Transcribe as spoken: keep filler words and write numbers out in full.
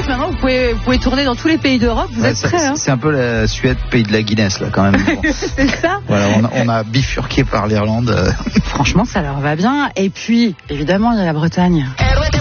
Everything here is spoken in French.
fait que maintenant vous pouvez, vous pouvez tourner dans tous les pays d'Europe, vous ouais, êtes ça, prêts hein. C'est un peu la Suède, pays de la Guinness là quand même. Bon. C'est ça. Voilà, on a, on a bifurqué par l'Irlande. Franchement, ça leur va bien. Et puis, évidemment, il y a la Bretagne.